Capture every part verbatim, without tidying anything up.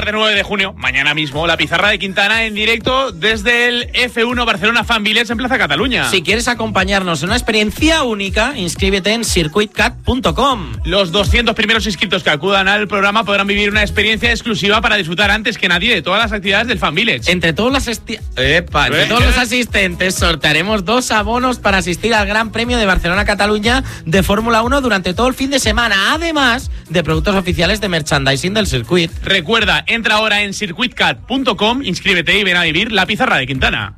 martes nueve de junio, mañana mismo, la pizarra de Quintana en directo desde el F uno Barcelona Fan Village en Plaza Cataluña. Si quieres acompañarnos en una experiencia única, inscríbete en circuit cat punto com. Los doscientos primeros inscritos que acudan al programa podrán vivir una experiencia exclusiva para disfrutar antes que nadie de todas las actividades del Fan Village. Entre todos los, esti- Epa, entre todos los asistentes sortearemos dos abonos para asistir al Gran Premio de Barcelona-Cataluña de Fórmula uno durante todo el fin de semana, además de productos oficiales de merchandising del circuit. Recuerda, entra ahora en circuit cat punto com, inscríbete y ven a vivir la pizarra de Quintana.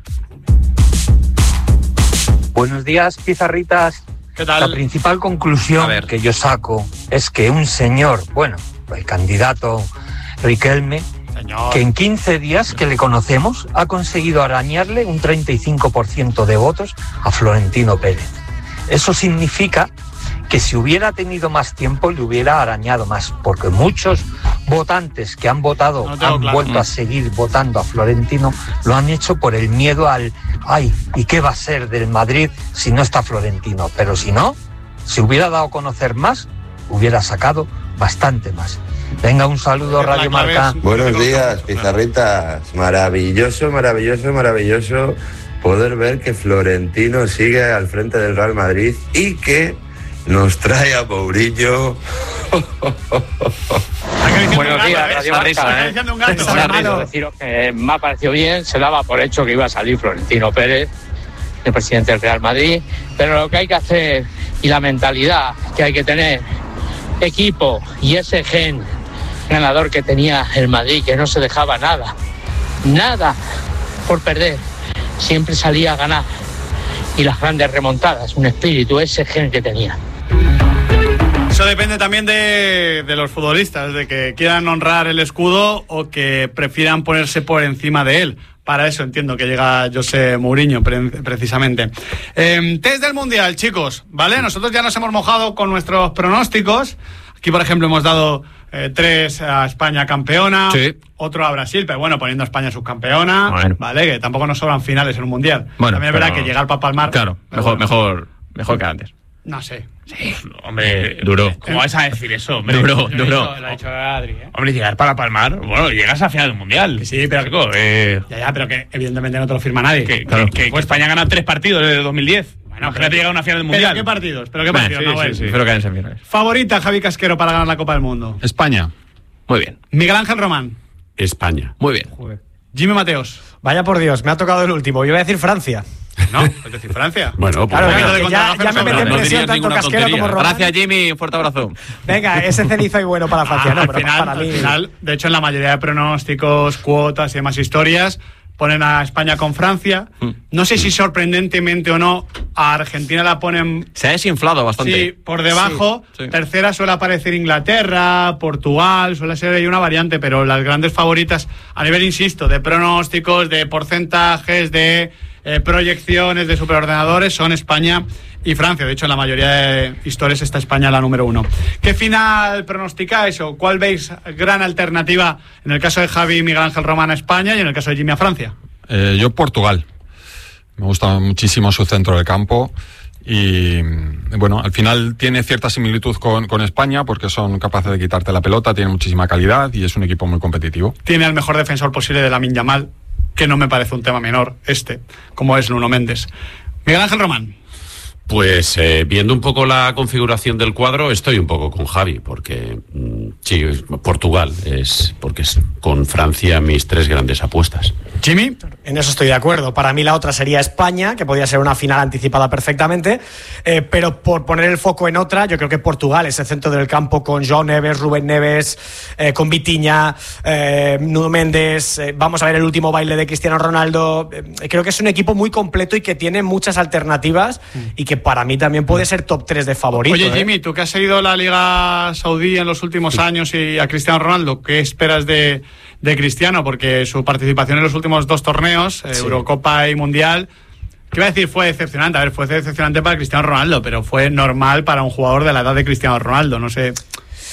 Buenos días, pizarritas. ¿Qué tal? La principal conclusión que yo saco es que un señor, bueno, el candidato Riquelme, señor, que en quince días que le conocemos ha conseguido arañarle un treinta y cinco por ciento de votos a Florentino Pérez. Eso significa que si hubiera tenido más tiempo le hubiera arañado más, porque muchos votantes que han votado, no han claro. vuelto a seguir votando a Florentino, lo han hecho por el miedo al ay, ¿y qué va a ser del Madrid si no está Florentino? Pero si no, si hubiera dado a conocer más, hubiera sacado bastante más. Venga, un saludo, Radio Marca. Buenos días, pizarritas. Maravilloso, maravilloso, maravilloso poder ver que Florentino sigue al frente del Real Madrid y que nos trae a Mourinho. Buenos días, Radio Marca. Quiero deciros que me ha parecido bien, se daba por hecho que iba a salir Florentino Pérez, el presidente del Real Madrid, pero lo que hay que hacer y la mentalidad que hay que tener, equipo y ese gen ganador que tenía el Madrid, que no se dejaba nada, nada por perder, siempre salía a ganar, y las grandes remontadas, un espíritu, ese gen que tenía. Eso depende también de, de los futbolistas, de que quieran honrar el escudo o que prefieran ponerse por encima de él. Para eso entiendo que llega José Mourinho, pre- precisamente. Eh, test del Mundial, chicos, ¿vale? Nosotros ya nos hemos mojado con nuestros pronósticos. Aquí, por ejemplo, hemos dado eh, tres a España campeona, sí. Otro a Brasil, pero bueno, poniendo a España subcampeona, bueno. ¿Vale? Que tampoco nos sobran finales en un Mundial. Bueno, también es verdad que llegar para palmar... Claro, mejor, bueno. mejor, mejor que antes. No sé. Sí, hombre, duro. ¿Cómo vas a decir eso, hombre? Duro, duro. Lo ha dicho Adri, ¿eh? Hombre, llegar para palmar, bueno, llegas a final del Mundial. Sí, pero Chico, eh... ya, ya, pero que evidentemente no te lo firma nadie. Que, claro, que, que, que España ha ganado tres partidos desde dos mil diez. Bueno, que no te llega a una final del Mundial. ¿Pero qué partidos? ¿Pero qué partidos? Sí, no, sí, sí, sí. Espero que hayan semifinales. Favorita, Javi Casquero, para ganar la Copa del Mundo. España. Muy bien. Miguel Ángel Román. España. Muy bien. Joder. Jimmy Mateos. Vaya por Dios, me ha tocado el último. Yo voy a decir Francia. No, es decir, Francia. Bueno, pues claro, bueno, claro, ya, ya me mete en presión no tanto Casquero tontería. Como Román. Gracias, Jimmy. Un fuerte abrazo. Venga, ese cenizo y bueno para Francia. Ah, no, al pero final, para mí... al final, de hecho, en la mayoría de pronósticos, cuotas y demás historias, ponen a España con Francia. No sé si sorprendentemente o no, a Argentina la ponen... Se ha desinflado bastante. Sí, por debajo. Sí, sí. Tercera suele aparecer Inglaterra, Portugal, suele ser ahí una variante, pero las grandes favoritas, a nivel, insisto, de pronósticos, de porcentajes, de eh, proyecciones, de superordenadores, son España y Francia. De hecho, en la mayoría de historias está España la número uno. ¿Qué final pronosticáis o cuál veis gran alternativa en el caso de Javi y Miguel Ángel Román a España y en el caso de Jimmy a Francia? Eh, yo Portugal. Me gusta muchísimo su centro del campo y, bueno, al final tiene cierta similitud con, con España porque son capaces de quitarte la pelota, tienen muchísima calidad y es un equipo muy competitivo. Tiene al mejor defensor posible de Lamine Yamal, que no me parece un tema menor este, como es Nuno Méndez. Miguel Ángel Román. Pues eh, viendo un poco la configuración del cuadro, estoy un poco con Javi, porque mmm, sí, Portugal es porque es con Francia mis tres grandes apuestas. Jimmy, en eso estoy de acuerdo. Para mí la otra sería España, que podría ser una final anticipada perfectamente, eh, pero por poner el foco en otra, yo creo que Portugal, ese centro del campo con João Neves, Rubén Neves, eh, con Vitinha, eh, Nuno Méndez, eh, vamos a ver el último baile de Cristiano Ronaldo. Eh, creo que es un equipo muy completo y que tiene muchas alternativas mm. y que para mí también puede ser top tres de favorito. Oye, Jimmy, ¿eh? tú que has seguido la Liga Saudí en los últimos sí. años y a Cristiano Ronaldo, ¿qué esperas de, de Cristiano? Porque su participación en los últimos dos torneos, sí. Eurocopa y Mundial, ¿qué iba a decir? Fue decepcionante. A ver, fue decepcionante para Cristiano Ronaldo, pero fue normal para un jugador de la edad de Cristiano Ronaldo, no sé...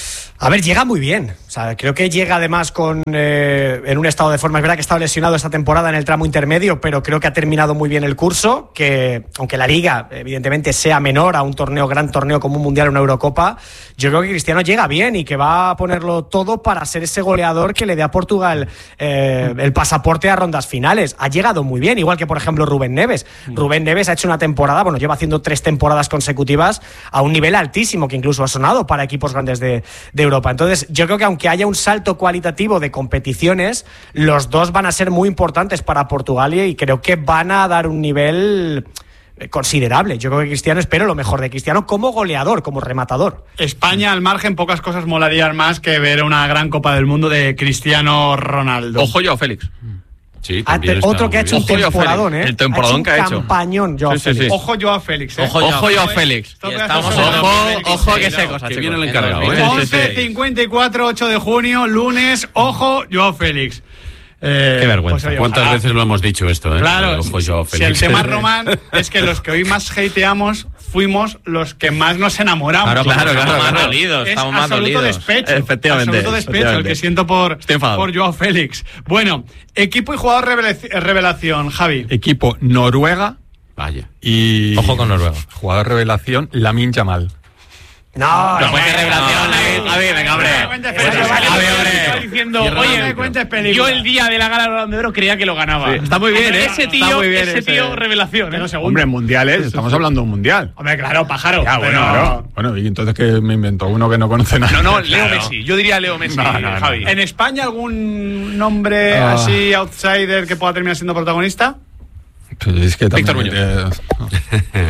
A ver, llega muy bien. O sea, creo que llega además con eh, en un estado de forma. Es verdad que ha estado lesionado esta temporada en el tramo intermedio, pero creo que ha terminado muy bien el curso. Que aunque la liga, evidentemente, sea menor a un torneo, gran torneo como un mundial o una Eurocopa, yo creo que Cristiano llega bien y que va a ponerlo todo para ser ese goleador que le dé a Portugal eh, el pasaporte a rondas finales. Ha llegado muy bien, igual que por ejemplo Rubén Neves. Rubén Neves ha hecho una temporada, bueno, lleva haciendo tres temporadas consecutivas a un nivel altísimo, que incluso ha sonado para equipos grandes de, de Europa. Entonces, yo creo que aunque haya un salto cualitativo de competiciones, los dos van a ser muy importantes para Portugal y creo que van a dar un nivel considerable. Yo creo que Cristiano, espero lo mejor de Cristiano como goleador, como rematador. España, al margen, pocas cosas molarían más que ver una gran Copa del Mundo de Cristiano Ronaldo. Ojo yo, Félix. Sí, Ah, te- otro que ha hecho un Ojo, Joao temporadón, Félix. ¿eh? El temporadón que ha hecho. Un campañón, Joao Sí, sí, Félix. sí. Ojo yo a Félix, ¿eh? Ojo, Ojo yo a Félix. Esto Y me estamos hace en sonar. Ojo, ojo que sé cosas, Que chicos. viene el encargado, Sí, ¿eh? sí, once sí. cincuenta y cuatro, ocho de junio, lunes. Ojo, Joao Félix. Eh, Qué vergüenza. oye, ¿Cuántas ojalá. veces lo hemos dicho esto? ¿eh? Claro, Ojo, Joao si el Félix. tema Román es que los que hoy más hateamos fuimos los que más nos enamoramos. Claro, claro, claro, Estamos más claro. dolidos, Es estamos más absoluto dolidos. despecho. Efectivamente, Absoluto despecho el efectivamente. que siento por, Estoy enfadado. por Joao Félix. Bueno, equipo y jugador revelaci- revelación, Javi. Equipo Noruega Vaya. y... Ojo con Noruega. Jugador revelación, Lamine Yamal. No, No, no, pues de no, revelación, no, David. A ver, venga, hombre. No me cuentes Eso películas. vale. A ver, hombre. estaba diciendo, Cierra oye, la no me micro. cuentes películas. Yo el día de la gala de Balón de Oro creía que lo ganaba. Sí, está muy bien, Pero ¿eh? Ese Está tío, muy bien ese ese- tío revelación, ¿eh? Pero segundo. Hombre, en mundiales, estamos hablando de un mundial. Hombre, claro, pájaro. Ya, bueno, Pero- claro. Bueno, y entonces que me inventó uno que no conoce nada. No, no, Leo Claro. Messi. Yo diría Leo Messi, No, no, no. Javi. ¿En España algún nombre Ah. así outsider que pueda terminar siendo protagonista? Pues es que Víctor también, Muñoz. eh,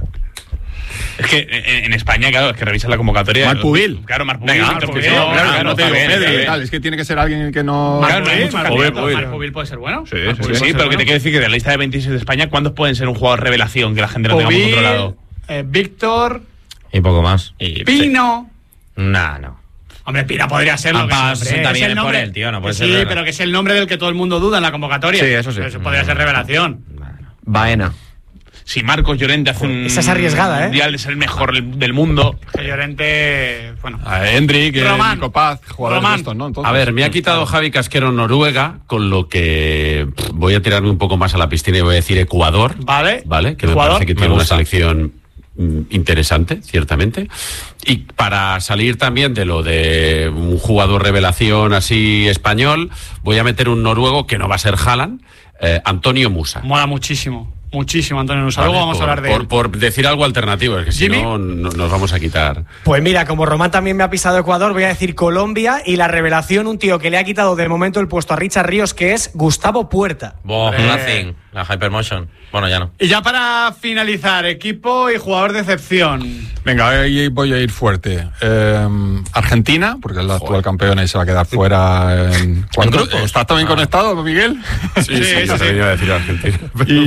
Es que en, en España, claro, es que revisa la convocatoria. Marc Pubil. Claro, Marc Pubil. Venga, Víctor Marc Pubil, Muñoz, claro, claro, no te digo está bien, Pedri está y bien. tal, es que tiene que ser alguien que no... Marc Claro, Pubil, muchos Marc candidatos. Pubil, Marc Marc Pubil puede ser bueno. Sí, Marc sí, Pubil sí, puede ser pero que bueno. te quiero decir que de la lista de veintiséis de España, ¿cuántos pueden ser un jugador revelación que la gente lo tengamos Pubil, controlado? eh, Víctor, Y poco más. Pino. Nah, no. Hombre, Pina podría serlo. Ambas que sí, hombre, también es el es por nombre- él, tío, no puede que ser Sí, verdad. pero que es el nombre del que todo el mundo duda en la convocatoria. Sí, eso sí. Eso podría ser revelación. Baena. Si Marcos Llorente hace un Esa es arriesgada, ¿eh? mundial de ser el mejor del mundo. Que Llorente, bueno. A Hendrik, eh, Román. Nico Paz, jugadores Román. de estos, ¿no? Entonces, A ver, me ha quitado Javi Casquero Noruega, con lo que pff, voy a tirarme un poco más a la piscina y voy a decir Ecuador. Vale. Vale, que me Ecuador. parece que Me tiene una gusta. selección mm, interesante, ciertamente. Y para salir también de lo de un jugador revelación así español, voy a meter un noruego que no va a ser Haaland, eh, Antonio Musa. Mola muchísimo. Muchísimo, Antonio Nusa. Vale, Luego vamos por, a hablar de por, él. por decir algo alternativo, es que si Jimmy. no, no- nos vamos a quitar. Pues mira, como Román también me ha pisado Ecuador, voy a decir Colombia y la revelación, un tío que le ha quitado de momento el puesto a Richard Ríos, que es Gustavo Puerta. Boh, Eh. nothing. La Hypermotion. Bueno, ya no. Y ya para finalizar, equipo y jugador de excepción. Venga, ahí voy a ir fuerte. Eh, Argentina, porque es la actual campeona y se va a quedar fuera. En, ¿cuánto- grupos? ¿Estás también conectado, Miguel? Sí, sí, sí, no sí. te venía a decir Argentina.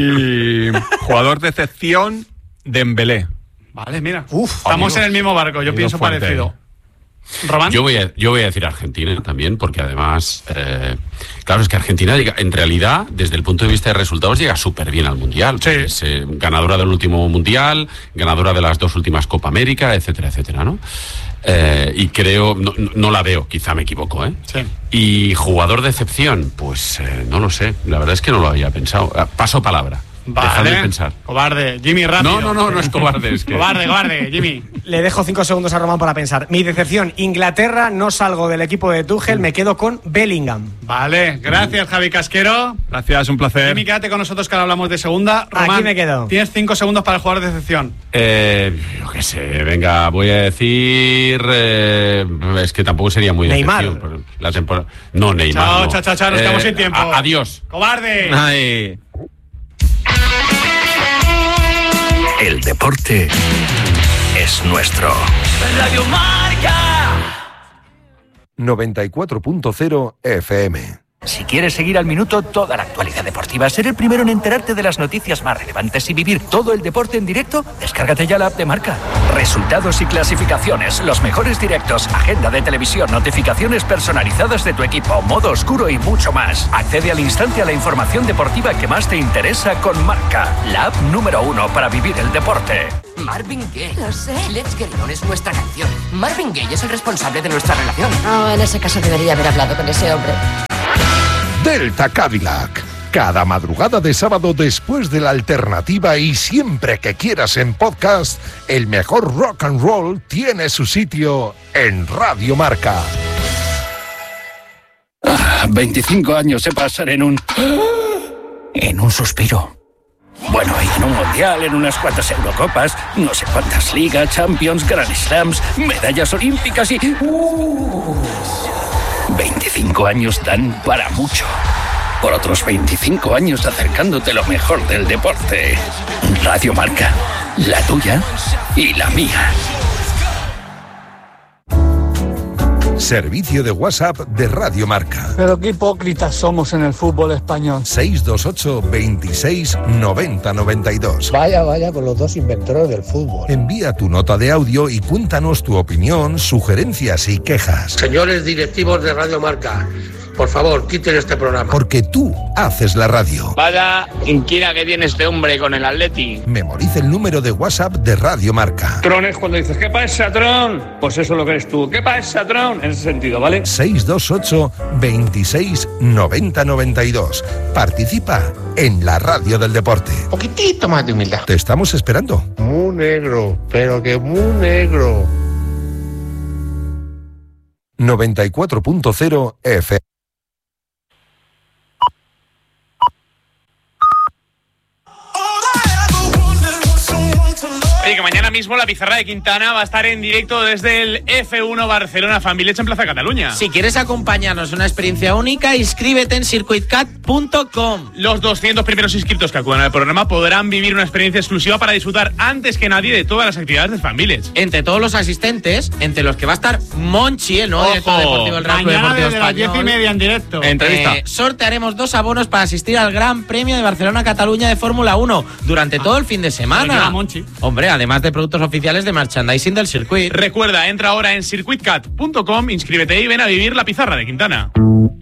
Y jugador de excepción, Dembélé. Vale, mira. Uf, Estamos amigos. en el mismo barco, yo Ido pienso fuerte parecido. Román. Yo voy, a, yo voy a decir Argentina también, porque además, eh, claro, es que Argentina, llega- en realidad, desde el punto de vista de resultados, llega súper bien al Mundial. Sí. Es eh, ganadora del último Mundial, ganadora de las dos últimas Copa América, etcétera, etcétera, ¿no? Eh, y creo, no, no- no la veo, quizá me equivoco, ¿eh? Sí. Y jugador de excepción, pues eh, no lo sé, la verdad es que no lo había pensado. Ah, paso palabra. Dejadme Vale. pensar. Cobarde. Jimmy, rápido. No, no, no, no es cobarde, es que... Cobarde, cobarde, Jimmy. Le dejo cinco segundos a Román para pensar. Mi decepción, Inglaterra, no salgo del equipo de Tuchel, me quedo con Bellingham. Vale, gracias, Javi Casquero. Gracias, un placer. Jimmy, quédate con nosotros que ahora hablamos de segunda. Román, Aquí me quedo. Tienes cinco segundos para el jugador de excepción. Eh, yo qué sé, venga, voy a decir. eh, es que tampoco sería muy de Neymar. excepción, pero la temporada. No, Neymar. Chao, no. chao, chao, chao, nos Eh, quedamos sin tiempo. a- adiós. Cobarde. Ay. El deporte es nuestro. Radio Marca. noventa y cuatro punto cero F M. Si quieres seguir al minuto toda la actualidad deportiva, ser el primero en enterarte de las noticias más relevantes y vivir todo el deporte en directo, descárgate ya la app de Marca. Resultados y clasificaciones, los mejores directos, agenda de televisión, notificaciones personalizadas de tu equipo, modo oscuro y mucho más. Accede al instante a la información deportiva que más te interesa con Marca, la app número uno para vivir el deporte. Marvin Gaye. Lo sé. Let's Get It On es nuestra canción. Marvin Gaye es el responsable de nuestra relación. Oh, en ese caso debería haber hablado con ese hombre. Delta Cadillac. Cada madrugada de sábado después de la alternativa y siempre que quieras en podcast, el mejor rock and roll tiene su sitio en Radio Marca. Ah, veinticinco años se pasan en un... en un suspiro. Bueno, y en un mundial, en unas cuantas Eurocopas, no sé cuántas ligas, Champions, Grand Slams, medallas olímpicas y... Uh, veinticinco años dan para mucho. Por otros veinticinco años acercándote lo mejor del deporte. Radio Marca, la tuya y la mía. Servicio de WhatsApp de Radio Marca. Pero qué hipócritas somos en el fútbol español. seis dos ocho, veintiséis, noventa, noventa y dos. Vaya, vaya con los dos inventores del fútbol. Envía tu nota de audio y cuéntanos tu opinión, sugerencias y quejas. Señores directivos de Radio Marca, por favor, quiten este programa. Porque tú haces la radio. Vaya inquina que tiene este hombre con el Atleti. Memoriza el número de WhatsApp de Radio Marca. Tron es cuando dices, ¿qué pasa, Tron? Pues eso es lo que eres tú. ¿Qué pasa, Tron? En ese sentido, ¿vale? seis dos ocho, veintiséis, noventa, noventa y dos. Participa en la radio del deporte. Un poquitito más de humildad. Te estamos esperando. Muy negro, pero que muy negro. noventa y cuatro punto cero F M. Oye, que mañana mismo la pizarra de Quintana va a estar en directo desde el F uno Barcelona Fan Village en Plaza Cataluña. Si quieres acompañarnos en una experiencia única, inscríbete en circuit cat punto com. Los doscientos primeros inscritos que acudan al programa podrán vivir una experiencia exclusiva para disfrutar antes que nadie de todas las actividades del Fan Village. Entre todos los asistentes, entre los que va a estar Monchi, el nuevo director deportivo del Real Club Deportivo Español. Mañana desde las diez y media en directo. Entrevista. Eh, sortearemos dos abonos para asistir al Gran Premio de Barcelona-Cataluña de Fórmula uno durante ah, todo el fin de semana. Monchi. Hombre, además de productos oficiales de merchandising del circuit. Recuerda, entra ahora en circuit cat punto com, inscríbete y ven a vivir la pizarra de Quintana.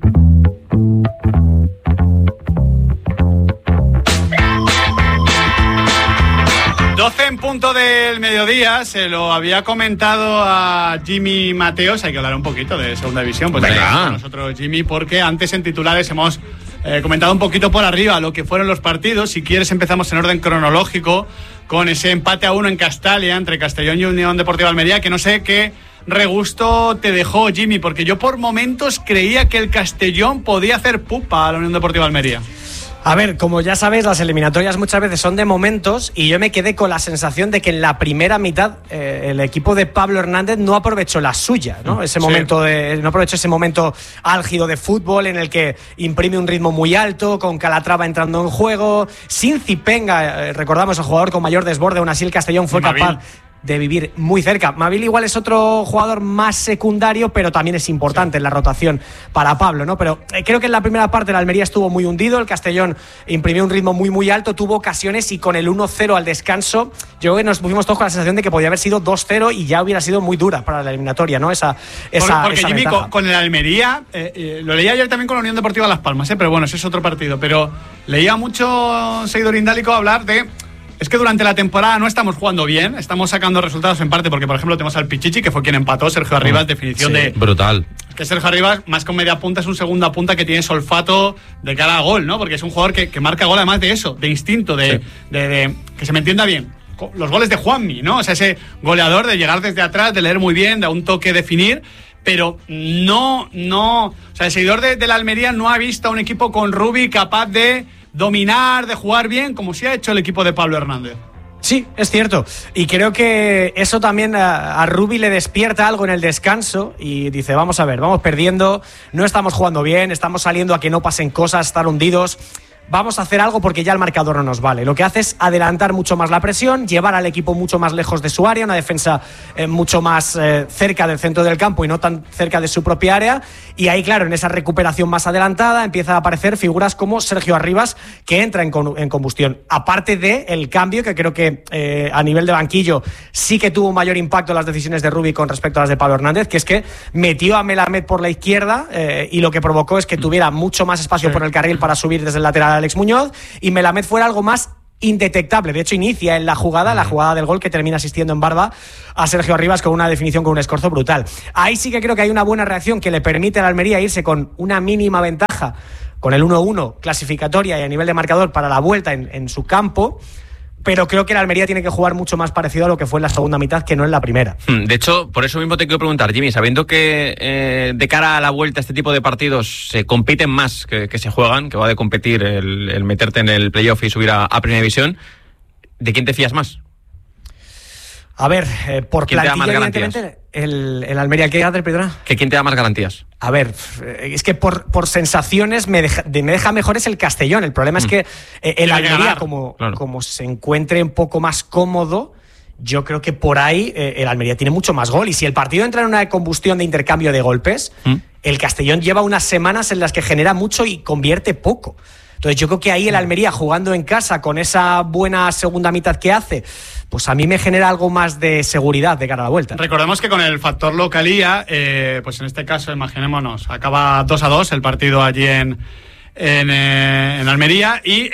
doce en punto del mediodía, se lo había comentado a Jimmy Mateos, hay que hablar un poquito de segunda división, pues venga, nosotros Jimmy, porque antes en titulares hemos eh, comentado un poquito por arriba lo que fueron los partidos. Si quieres empezamos en orden cronológico con ese empate a uno en Castalia entre Castellón y Unión Deportiva Almería, que no sé qué regusto te dejó, Jimmy, porque yo por momentos creía que el Castellón podía hacer pupa a la Unión Deportiva Almería. A ver, como ya sabéis, las eliminatorias muchas veces son de momentos y yo me quedé con la sensación de que en la primera mitad eh, el equipo de Pablo Hernández no aprovechó la suya, ¿no? Ese sí. momento de, no aprovechó ese momento álgido de fútbol en el que imprime un ritmo muy alto, con Calatrava entrando en juego, sin Zipenga, eh, recordamos el jugador con mayor desborde, aún así el Castellón fue Mabil. capaz de vivir muy cerca. Mabil igual es otro jugador más secundario, pero también es importante sí. en la rotación para Pablo, ¿no? Pero eh, creo que en la primera parte la Almería estuvo muy hundido, el Castellón imprimió un ritmo muy muy alto, tuvo ocasiones y con el uno cero al descanso, yo creo que nos pusimos todos con la sensación de que podía haber sido dos cero y ya hubiera sido muy dura para la eliminatoria, ¿no? Esa, esa Porque esa Jimmy, ventaja. con el Almería, eh, eh, lo leía ayer también con la Unión Deportiva Las Palmas, ¿eh? Pero bueno, ese es otro partido, pero leía mucho seguidor indálico hablar de... Es que durante la temporada no estamos jugando bien, estamos sacando resultados en parte porque, por ejemplo, tenemos al Pichichi, que fue quien empató, Sergio Arribas, mm, definición sí, de... brutal. Que Sergio Arribas, más que un media punta, es un segunda punta que tiene olfato de cara a gol, ¿no? Porque es un jugador que, que marca gol además de eso, de instinto, de, sí. de, de... que se me entienda bien. Los goles de Juanmi, ¿no? O sea, ese goleador de llegar desde atrás, de leer muy bien, de a un toque definir... Pero no, no... O sea, el seguidor de, de la Almería no ha visto a un equipo con Rubi capaz de dominar, de jugar bien, como sí ha hecho el equipo de Pablo Hernández. Sí, es cierto. Y creo que eso también a, a Rubi le despierta algo en el descanso y dice, vamos a ver, vamos perdiendo, no estamos jugando bien, estamos saliendo a que no pasen cosas, estar hundidos... Vamos a hacer algo porque ya el marcador no nos vale. Lo que hace es adelantar mucho más la presión, llevar al equipo mucho más lejos de su área, una defensa eh, mucho más eh, cerca del centro del campo y no tan cerca de su propia área. Y ahí, claro, en esa recuperación más adelantada empiezan a aparecer figuras como Sergio Arribas, que entra en, con, en combustión. Aparte de el cambio, que creo que eh, a nivel de banquillo sí que tuvo un mayor impacto en las decisiones de Rubi con respecto a las de Pablo Hernández, que es que metió a Melamed por la izquierda eh, y lo que provocó es que tuviera mucho más espacio sí. por el carril para subir desde el lateral Alex Muñoz y Melamed fuera algo más indetectable. De hecho, inicia en la jugada, la jugada del gol que termina asistiendo en barba a Sergio Arribas con una definición, con un escorzo brutal. Ahí sí que creo que hay una buena reacción que le permite al Almería irse con una mínima ventaja, con el uno uno clasificatoria y a nivel de marcador para la vuelta en, en su campo. Pero creo que el Almería tiene que jugar mucho más parecido a lo que fue en la segunda mitad, que no en la primera. De hecho, por eso mismo te quiero preguntar, Jimmy, sabiendo que eh, de cara a la vuelta este tipo de partidos se compiten más que, que se juegan, que va de competir el, el meterte en el playoff y subir a, a Primera División, ¿de quién te fías más? A ver, eh, por ¿Quién plantilla, te da más evidentemente, el, el Almería, ¿qué hace, perdona? ¿Que quién te da más garantías? A ver, es que por, por sensaciones me deja, me deja mejor es el Castellón. El problema mm. es que eh, el Almería, como, claro. como se encuentre un poco más cómodo, yo creo que por ahí eh, el Almería tiene mucho más gol. Y si el partido entra en una combustión de intercambio de golpes, mm. el Castellón lleva unas semanas en las que genera mucho y convierte poco. Entonces yo creo que ahí el Almería, jugando en casa con esa buena segunda mitad que hace, pues a mí me genera algo más de seguridad de cara a la vuelta. Recordemos que con el factor localía, eh, pues en este caso, imaginémonos, acaba dos a dos el partido allí en, en, eh, en Almería y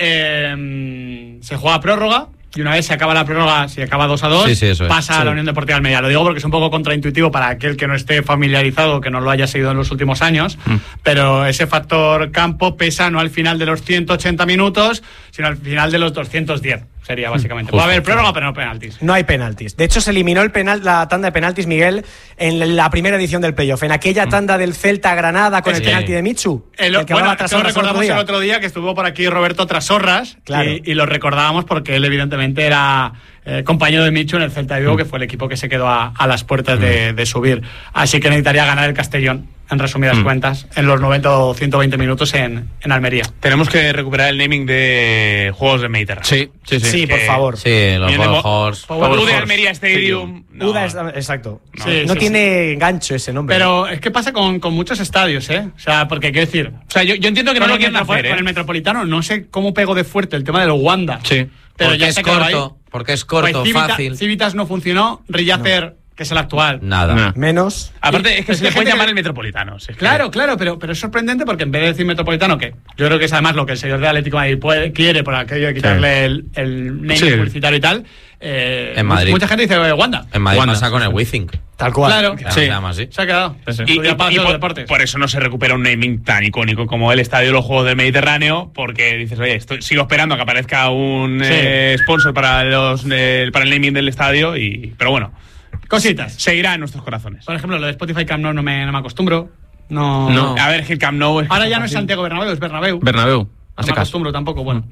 eh, se juega prórroga. Y una vez se acaba la prórroga, si acaba dos a dos, sí, sí, pasa sí. a la Unión Deportiva Almería. Lo digo porque es un poco contraintuitivo para aquel que no esté familiarizado, que no lo haya seguido en los últimos años, mm. pero ese factor campo pesa no al final de los ciento ochenta minutos, sino al final de los doscientos diez. Sería básicamente. Justo. Puede haber prórroga, pero no penaltis. No hay penaltis. De hecho, se eliminó el penal, la tanda de penaltis, Miguel, en la primera edición del playoff. En aquella tanda del Celta-Granada con es el penalti de Michu. El, el que bueno, lo recordamos el otro día, que estuvo por aquí Roberto Trasorras, claro. y, y lo recordábamos porque él evidentemente era eh, compañero de Michu en el Celta de Vigo, mm. que fue el equipo que se quedó a, a las puertas mm. de, de subir. Así que necesitaría ganar el Castellón, en resumidas mm. cuentas, en los noventa o ciento veinte minutos en, en Almería. Tenemos que recuperar el naming de Juegos del Mediterráneo. Sí, sí, sí. Sí, por favor. Sí, los Juegos. U de Almería Stadium. No. Uda es, exacto. No, sí, no sí, tiene sí. gancho ese nombre. Pero es que pasa con, con muchos estadios, ¿eh? O sea, porque quiero decir. O sea, yo, yo entiendo que no lo quieren hacer, ¿eh? Con el Metropolitano, no sé cómo pegó de fuerte el tema de los Wanda. Sí. Pero porque ya es corto. Porque es corto, pues Civita, fácil. Civitas no funcionó. Rillacer. No. Que es el actual. Nada. Nah. Menos. Aparte, es que se le puede llamar el Metropolitano. Si es claro, que... claro, pero, pero es sorprendente porque en vez de decir Metropolitano, que yo creo que es además lo que el señor de Atlético de Madrid puede, quiere por aquello de quitarle sí. el, el name sí. publicitario y tal. Eh, en Madrid. Mucha gente dice Wanda. En Madrid Wanda. pasa con el Wizzing. Tal cual. Claro. claro sí. Se llama así. Se ha quedado. Sí, sí. Y, y, y por, por eso no se recupera un naming tan icónico como el Estadio de los Juegos del Mediterráneo, porque dices, oye, estoy, sigo esperando a que aparezca un sí. eh, sponsor para, los, eh, para el naming del estadio, y pero bueno. Cositas. Seguirá en nuestros corazones. Por ejemplo, lo de Spotify Camp Nou no me, no me acostumbro. No. no. A ver, el Camp Nou es ahora ya no es Santiago Bernabéu, es Bernabéu. Bernabéu. No me acostumbro tampoco, bueno.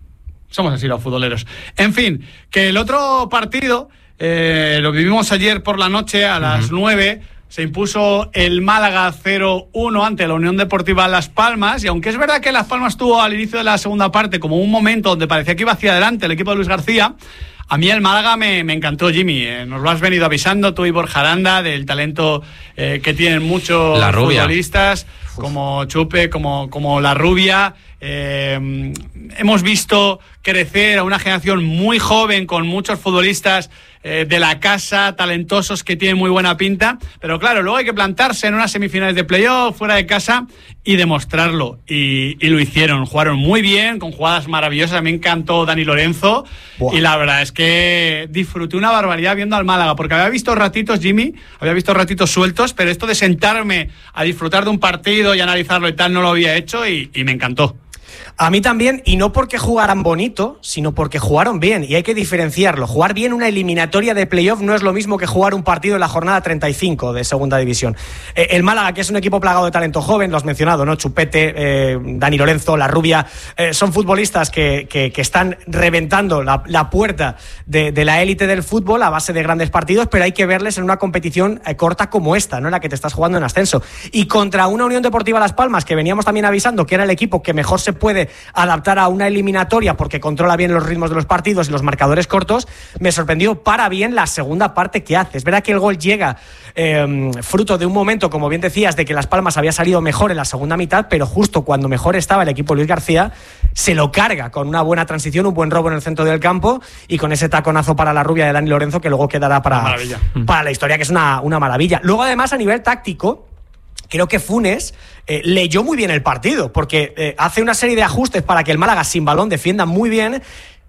Somos así los futboleros. En fin, que el otro partido eh, lo vivimos ayer por la noche a las uh-huh. nueve. Se impuso el Málaga cero uno ante la Unión Deportiva Las Palmas, y aunque es verdad que Las Palmas tuvo al inicio de la segunda parte como un momento donde parecía que iba hacia adelante el equipo de Luis García, a mí el Málaga me, me encantó, Jimmy. Eh, nos lo has venido avisando tú y Borja Aranda del talento eh, que tienen muchos futbolistas, como Chupe, como, como La Rubia. Eh, hemos visto crecer a una generación muy joven con muchos futbolistas eh, de la casa, talentosos, que tienen muy buena pinta, pero claro, luego hay que plantarse en unas semifinales de playoff fuera de casa y demostrarlo, y, y lo hicieron, jugaron muy bien, con jugadas maravillosas. A mí me encantó Dani Lorenzo. Buah. Y la verdad es que disfruté una barbaridad viendo al Málaga, porque había visto ratitos, Jimmy, había visto ratitos sueltos, pero esto de sentarme a disfrutar de un partido y analizarlo y tal, no lo había hecho, y, y me encantó. A mí también, y no porque jugaran bonito, sino porque jugaron bien, y hay que diferenciarlo. Jugar bien una eliminatoria de playoff no es lo mismo que jugar un partido en la jornada treinta y cinco de segunda división. Eh, el Málaga, que es un equipo plagado de talento joven, lo has mencionado, ¿no? Chupete, eh, Dani Lorenzo, La Rubia, eh, son futbolistas que, que, que están reventando la, la puerta de, de la élite del fútbol a base de grandes partidos, pero hay que verles en una competición eh, corta como esta, ¿no? En la que te estás jugando en ascenso. Y contra una Unión Deportiva Las Palmas, que veníamos también avisando que era el equipo que mejor se puede adaptar a una eliminatoria porque controla bien los ritmos de los partidos y los marcadores cortos, me sorprendió para bien la segunda parte que hace. Es verdad que el gol llega eh, fruto de un momento, como bien decías, de que Las Palmas había salido mejor en la segunda mitad, pero justo cuando mejor estaba el equipo Luis García, se lo carga con una buena transición, un buen robo en el centro del campo, y con ese taconazo para La Rubia de Dani Lorenzo, que luego quedará para, para la historia, que es una, una maravilla. Luego, además, a nivel táctico, creo que Funes eh, leyó muy bien el partido, porque eh, hace una serie de ajustes para que el Málaga sin balón defienda muy bien.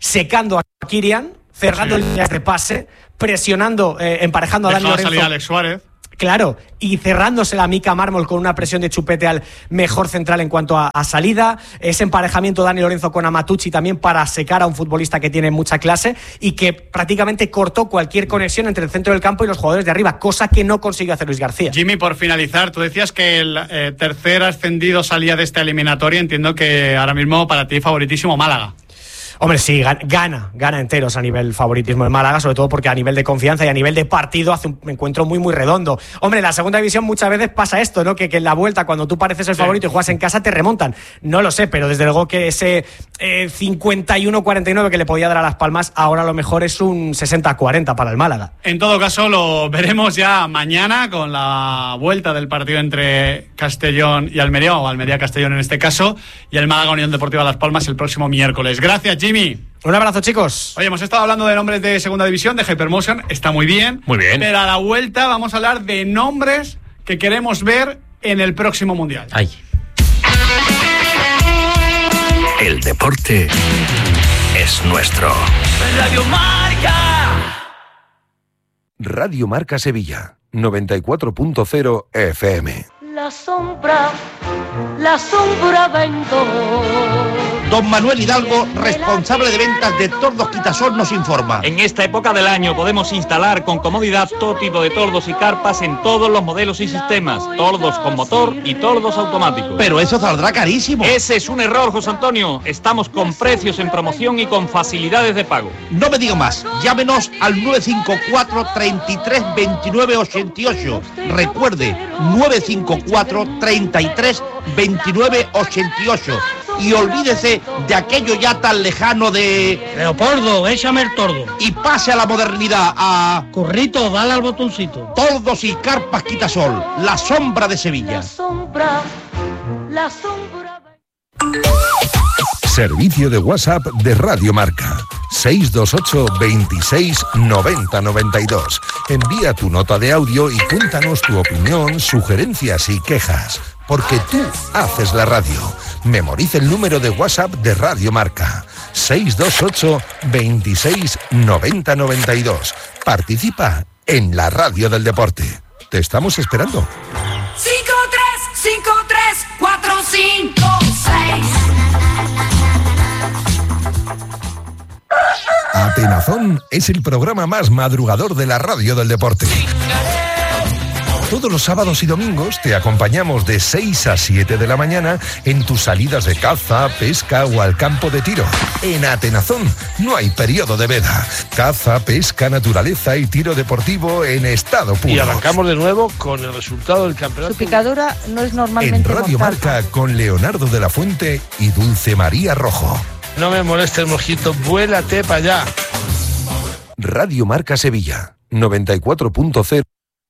secando a Kylian, cerrando sí. líneas de pase, presionando, eh, emparejando a Dani Lorenzo. Salir a Alex Suárez. Claro, y cerrándose la Mika Mármol con una presión de Chupete al mejor central en cuanto a, a salida, ese emparejamiento de Dani Lorenzo con Amatucci también para secar a un futbolista que tiene mucha clase y que prácticamente cortó cualquier conexión entre el centro del campo y los jugadores de arriba, cosa que no consiguió hacer Luis García. Jimmy, por finalizar, tú decías que el eh, tercer ascendido salía de esta eliminatoria, entiendo que ahora mismo para ti favoritísimo Málaga. Hombre, sí, gana, gana enteros a nivel favoritismo el Málaga, sobre todo porque a nivel de confianza y a nivel de partido hace un encuentro muy, muy redondo. Hombre, en la segunda división muchas veces pasa esto, ¿no? Que, que en la vuelta, cuando tú pareces el favorito sí. y juegas en casa, te remontan. No lo sé, pero desde luego que ese eh, cincuenta y uno cuarenta y nueve que le podía dar a Las Palmas, ahora a lo mejor es un sesenta cuarenta para el Málaga. En todo caso, lo veremos ya mañana con la vuelta del partido entre Castellón y Almería, o Almería-Castellón en este caso, y el Málaga Unión Deportiva Las Palmas el próximo miércoles. Gracias, Jimmy. Un abrazo, chicos. Oye, hemos estado hablando de nombres de segunda división, de Hypermotion, está muy bien. Muy bien. Pero a la vuelta vamos a hablar de nombres que queremos ver en el próximo Mundial. Ay. El deporte es nuestro. Radio Marca. Radio Marca Sevilla, noventa y cuatro punto cero F M. La sombra, la sombra vendo. Don Manuel Hidalgo, responsable de ventas de Tordos Quitasol, nos informa. En esta época del año podemos instalar con comodidad todo tipo de tordos y carpas en todos los modelos y sistemas. Tordos con motor y tordos automáticos. Pero eso saldrá carísimo. Ese es un error, José Antonio. Estamos con precios en promoción y con facilidades de pago. No me digo más. Llámenos al nueve cinco cuatro, treinta y tres, veintinueve ochenta y ocho. Recuerde, nueve cinco cuatro, treinta y tres, veintinueve ochenta y ocho. Y olvídese de aquello ya tan lejano de... Leopoldo, échame el tordo. Y pase a la modernidad, a... Currito, dale al botoncito. Tordos y carpas Quitasol, la sombra de Sevilla. La sombra, la sombra... Servicio de WhatsApp de Radio Marca. seis dos ocho, veintiséis, noventa, noventa y dos. Envía tu nota de audio y cuéntanos tu opinión, sugerencias y quejas. Porque tú haces la radio. Memoriza el número de WhatsApp de Radio Marca. seis dos ocho, veintiséis, noventa, noventa y dos. Participa en la radio del deporte. Te estamos esperando. cinco tres cinco tres cuatro cinco seis. Atenazón es el programa más madrugador de la radio del deporte. Todos los sábados y domingos te acompañamos de seis a siete de la mañana en tus salidas de caza, pesca o al campo de tiro. En Atenazón no hay periodo de veda. Caza, pesca, naturaleza y tiro deportivo en estado puro. Y arrancamos de nuevo con el resultado del campeonato. Su picadura no es normalmente En Radio mortal. Marca con Leonardo de la Fuente y Dulce María Rojo. No me moleste el mosquito, vuélate para allá. Radio Marca Sevilla, noventa y cuatro punto cero.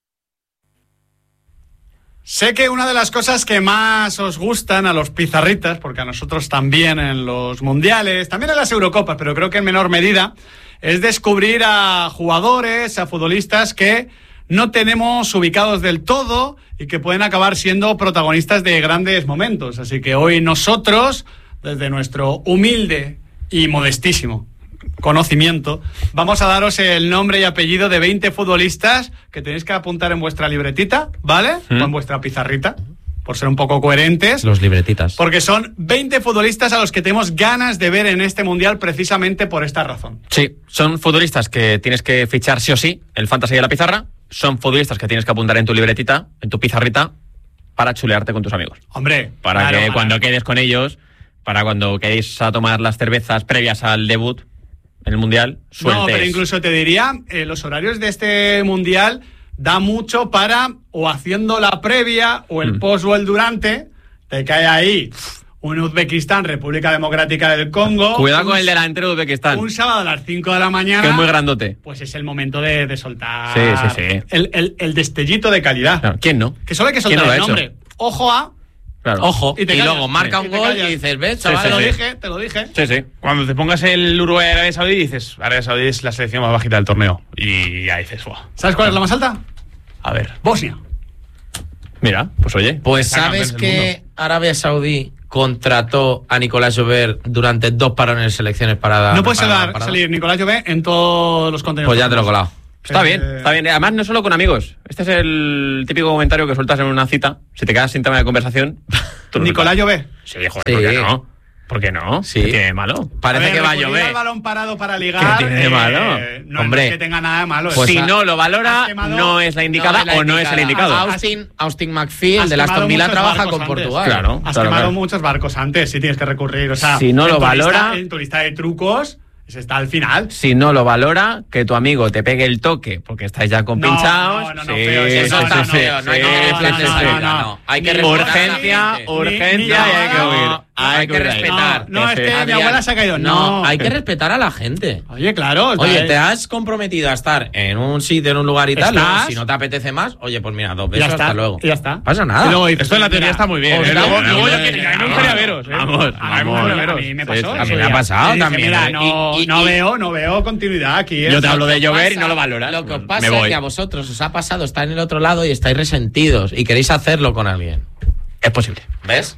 Sé que una de las cosas que más os gustan a los pizarritas, porque a nosotros también en los mundiales, también en las Eurocopas, pero creo que en menor medida, es descubrir a jugadores, a futbolistas que no tenemos ubicados del todo y que pueden acabar siendo protagonistas de grandes momentos. Así que hoy nosotros, desde nuestro humilde y modestísimo conocimiento, vamos a daros el nombre y apellido de veinte futbolistas que tenéis que apuntar en vuestra libretita, ¿vale? ¿Mm? O en vuestra pizarrita, por ser un poco coherentes. Los libretitas. Porque son veinte futbolistas a los que tenemos ganas de ver en este Mundial precisamente por esta razón. Sí, son futbolistas que tienes que fichar sí o sí, el fantasy de la pizarra. Son futbolistas que tienes que apuntar en tu libretita, en tu pizarrita, para chulearte con tus amigos. Hombre, para claro, que para... cuando quedes con ellos, para cuando quedéis a tomar las cervezas previas al debut en el Mundial, sueltes. No, pero incluso te diría, eh, los horarios de este Mundial da mucho para, o haciendo la previa, o el mm. post o el durante, te cae ahí un Uzbekistán, República Democrática del Congo. Cuidado un, con el delantero de Uzbekistán. Un sábado a las cinco de la mañana. Que es muy grandote. Pues es el momento de, de soltar sí, sí, sí. El, el, el destellito de calidad. Claro, ¿quién no? Que solo hay que soltar no el nombre. Ojo a... Claro. Ojo, y, y luego marca sí, un gol y dices, ¿ves, chaval? Sí, sí, te lo sí. dije, te lo dije. Sí, sí. Cuando te pongas el Uruguay Arabia Saudí, dices, Arabia Saudí es la selección más bajita del torneo. Y ya dices, wow. ¿Sabes cuál es la más alta? A ver. Bosnia. Mira, pues oye. Pues sabes que Arabia Saudí contrató a Nicolás Llobet durante dos parones de selecciones para... No puede para, salir, salir Nicolás Llobet en todos los contenidos. Pues ya te lo he colado. Está Eh, bien, está bien. Además, no solo con amigos. Este es el típico comentario que sueltas en una cita. Si te quedas sin tema de conversación... tú lo Nicolás sueltas. Llobet. Sí, joder, ¿por qué no? ¿Por qué no? Sí. ¿Qué tiene de malo? Parece A ver, que va a recurrir llover. al balón parado para ligar. ¿Qué tiene de eh, malo? No, Hombre. no es que tenga nada de malo. Pues si a- no lo valora, has quemado- no es la indicada o no es el indicado. Austin, Austin McPhee, el Has de la quemado Aston Villa, muchos trabaja barcos con antes. Portugal. Claro. Has claro, quemado claro. muchos barcos antes, si tienes que recurrir. O sea, Si no en lo tu lista- valora- en tu lista de trucos, ese está al final. Si no lo valora, que tu amigo te pegue el toque porque estáis ya compinchados. No, no, no, sí, feo, eso sí, está sí, feo, sí, no hay que sí, respetar sí, esa sí. regla, no. Hay que Ni respetar urgencia, a la gente. urgencia Ni- y hay que no, huir. no, hay que huir de ahí. respetar. No, no, es que mi Adrián, abuela se ha caído. No, No, hay que respetar a la gente. Oye, claro. Oye, está- te has comprometido a estar en un sitio, en un lugar y tal. ¿Estás? luego, si no te apetece más, oye, pues mira, dos Ya besos, está, hasta luego. ya está. Pasa nada. Y luego dices, Esto en la teoría mira, está muy bien. os ¿eh? da- Luego, no, luego no, yo no, que no, a mí me no, gustaría no, veros. ¿eh? vamos, A mí me vamos. gustaría veros. A mí me Sí, pasó. sí, a mí eso me ha ya. pasado Y dije, también, Mira, ¿eh? no, Y- y- no y- veo, no veo continuidad aquí. ¿eh? Yo te hablo de Lo que llover y pasa- no lo valoras. Lo que os Me pasa es voy. que a vosotros os ha pasado estar en el otro lado y estáis resentidos y queréis hacerlo con alguien. Es posible. ¿Ves?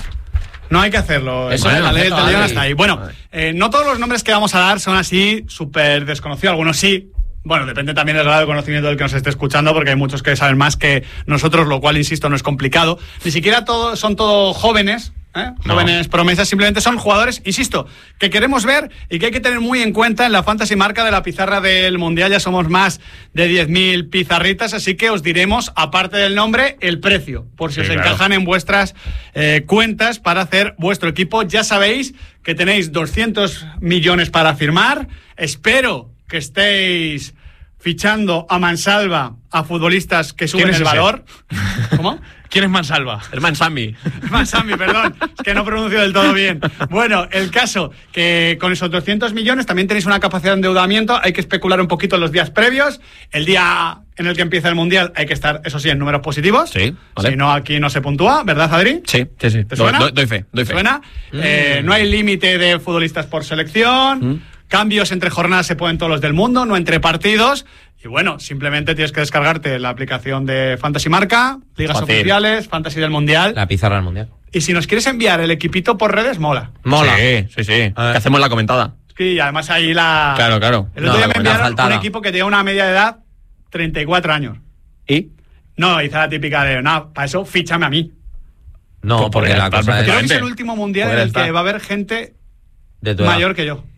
No hay que hacerlo. Eso Vale, es la ley del concepto, talión Adri. hasta ahí. Bueno, eh, no todos los nombres que vamos a dar son así súper desconocidos. Algunos sí. Bueno, depende también del grado de conocimiento del que nos esté escuchando, porque hay muchos que saben más que nosotros, lo cual, insisto, no es complicado. Ni siquiera todos son todos jóvenes, ¿eh? No. Jóvenes promesas, simplemente son jugadores, insisto, que queremos ver y que hay que tener muy en cuenta en la fantasy marca de la pizarra del Mundial. Ya somos más de diez mil pizarritas, así que os diremos, aparte del nombre, el precio, por si Sí, os claro. encajan en vuestras eh, cuentas para hacer vuestro equipo. Ya sabéis que tenéis doscientos millones para firmar. Espero que estéis fichando a mansalva a futbolistas que suben ¿Quién es el ese? valor. ¿Cómo? ¿Quién es Mansalva? Herman Sammy. Masami, perdón, es que no pronuncio del todo bien. Bueno, el caso que con esos doscientos millones también tenéis una capacidad de endeudamiento. Hay que especular un poquito en los días previos. El día en el que empieza el Mundial hay que estar, eso sí, en números positivos. Sí, vale. Si no, aquí no se puntúa, ¿verdad, Adri? Sí, sí, sí. ¿Te Doy, suena? doy- doy fe, doy fe. ¿Suena? Eh, no hay límite de futbolistas por selección. Mm. Cambios entre jornadas se pueden todos los del mundo, no entre partidos. Y bueno, simplemente tienes que descargarte la aplicación de Fantasy Marca, ligas Fácil. oficiales, Fantasy del Mundial. La pizarra del mundial. Y si nos quieres enviar el equipito por redes, mola. Mola. Sí, sí, sí. Que hacemos la comentada. Es que además ahí la... Claro, claro. El No, otro día la me buena enviaron faltada. un equipo que tenía una media de edad treinta y cuatro años. ¿Y? No, hice la típica de, no, para eso fíchame a mí. No, Pues porque podría la estar cosa es Creo que es Perfectamente. el último mundial en Podría el estar. que va a haber gente de tu edad. mayor que yo.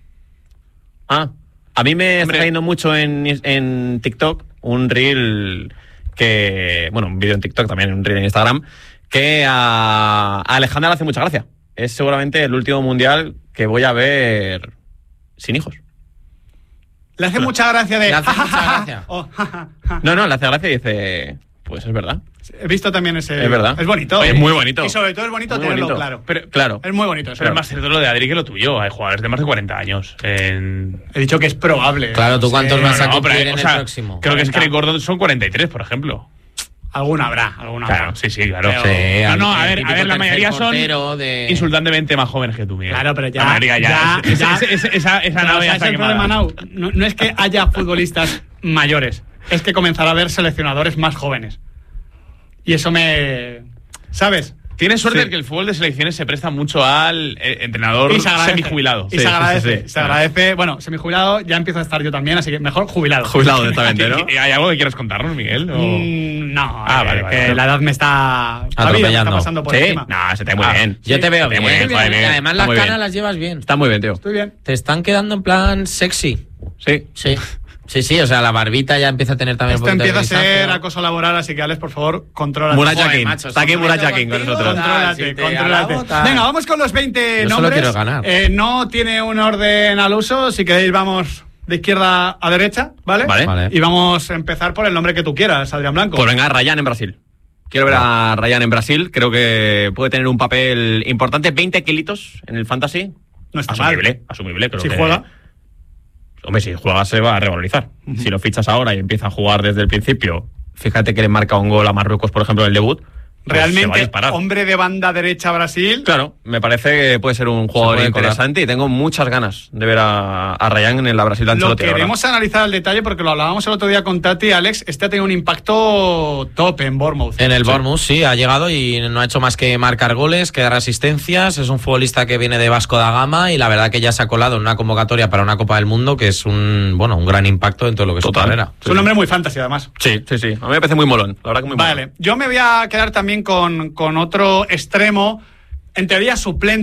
Ah, a mí me está cayendo mucho en, en TikTok un reel que, bueno, un vídeo en TikTok también, un reel en Instagram, que a, a Alejandra le hace mucha gracia. Es seguramente el último mundial que voy a ver sin hijos. Le hace mucha gracia de... Le hace mucha gracia. Oh, ja, ja, ja. No, no, le hace gracia y dice, pues es verdad. He visto también ese... Es verdad. Es bonito. Oye, es muy bonito. Y sobre todo es bonito Muy tenerlo bonito. claro. Pero, Claro. Es muy bonito. eso. pero es más cierto lo de Adri que lo tuyo. Hay jugadores de más de cuarenta años. En... He dicho que es probable. Claro, ¿tú No cuántos sé, vas a No, pero, cumplir en o el sea, próximo? Creo que es cuarenta. que Gordon son cuarenta y tres, por ejemplo. Alguna habrá, alguna Claro, habrá. sí, sí, claro. Pero- Sí, No, no, al- a el ver, a típico ver, la tercer mayoría son portero de... insultantemente más jóvenes que tú, Miguel. Claro, pero ya- La mayoría ya. ya- es- ya- es- es- es- esa esa Pero, nave ¿sabes ya está el problema, quemada. Nau? No, no es que haya futbolistas mayores, es que comenzará a haber seleccionadores más jóvenes. Y eso me... ¿Sabes? Tienes suerte Sí. de que el fútbol de selecciones se presta mucho al eh, entrenador Y se agradece. semijubilado. Y Sí, se sí, agradece. sí, sí. Se agradece. Bueno, semijubilado ya empiezo a estar yo también, así que mejor jubilado. Jubilado directamente, ¿no? ¿Y- y ¿Hay algo que quieras contarnos, Miguel? ¿O? Mm, no, Ah, eh, vale, que vale. la edad me está... La vida me está Atropellando. pasando por Sí, encima. no, se te ve muy Ah, bien. Yo te veo Está bien. muy bien, Estoy está Y además Está las muy canas bien. las llevas bien. Está muy bien, tío. Estoy bien. Te están quedando en plan sexy. Sí. Sí. Sí, sí, o sea, la barbita ya empieza a tener también Esto un poquito de empieza a ser grisáceo. acoso laboral, así que Alex, por favor, controla. Murat Joder, Yakin. macho, Está aquí son Murat medio Yakin con contigo, nosotros. tal. Contrólate, si te contrólate. alabo, tal. Venga, vamos con los veinte Yo solo nombres. quiero ganar. Eh, no tiene un orden al uso. Si queréis, vamos de izquierda a derecha, ¿vale? Vale. Vale. Y vamos a empezar por el nombre que tú quieras, Adrián Blanco. Pues venga, Ryan en Brasil. Quiero ver a Ryan en Brasil. Creo que puede tener un papel importante. veinte kilitos en el fantasy. No está asumible, mal. asumible. Creo Si que- juega. Hombre, si juega se va a revalorizar. Uh-huh. Si lo fichas ahora y empieza a jugar desde el principio, fíjate que le marca un gol a Marruecos, por ejemplo, en el debut, Realmente, hombre de banda derecha Brasil. Claro, me parece que puede ser un jugador interesante y tengo muchas ganas de ver a, a Ryan en la Brasil de Ancelotti. Lo queremos ahora analizar al detalle porque lo hablábamos el otro día con Tati y Alex. Este ha tenido un impacto top en Bournemouth. En el sí. Bournemouth, sí, ha llegado y no ha hecho más que marcar goles, que dar asistencias. Es un futbolista que viene de Vasco da Gama y la verdad que ya se ha colado en una convocatoria para una Copa del Mundo que es un bueno un gran impacto en todo lo que es su carrera. Es un hombre muy fantasy, además. Sí, sí, sí. A mí me parece muy molón. La verdad que muy molón. Vale, yo me voy a quedar también con, con otro extremo, en teoría suplente.